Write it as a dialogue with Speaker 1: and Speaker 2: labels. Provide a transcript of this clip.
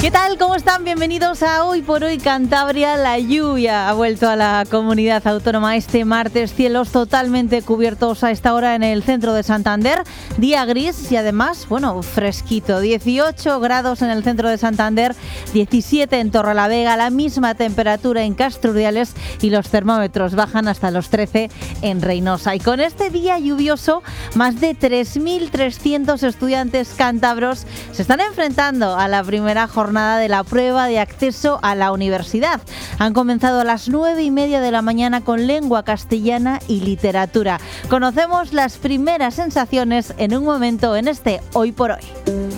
Speaker 1: ¿Qué tal? ¿Cómo están? Bienvenidos a Hoy por Hoy Cantabria. La lluvia ha vuelto a la comunidad autónoma este martes. Cielos totalmente cubiertos a esta hora en el centro de Santander. Día gris y además, fresquito. 18 grados en el centro de Santander, 17 en Torrelavega, la misma temperatura en Castruriales y los termómetros bajan hasta los 13 en Reynosa. Y con este día lluvioso, más de 3.300 estudiantes cántabros se están enfrentando a la primera jornada de la prueba de acceso a la universidad. Han comenzado a las 9:30 de la mañana con lengua castellana y literatura. Conocemos las primeras sensaciones en un momento en este Hoy por Hoy.